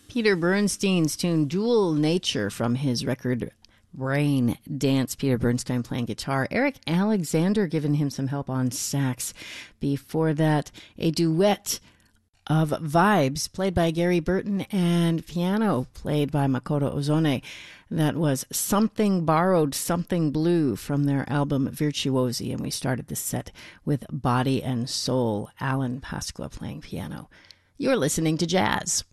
Peter Bernstein's tune Dual Nature from his record Brain Dance. Peter Bernstein playing guitar. Eric Alexander giving him some help on sax. Before that, a duet of Vibes played by Gary Burton and piano played by Makoto Ozone. That was Something Borrowed, Something Blue from their album Virtuosi. And we started the set with Body and Soul, Alan Pasqua playing piano. You're listening to jazz.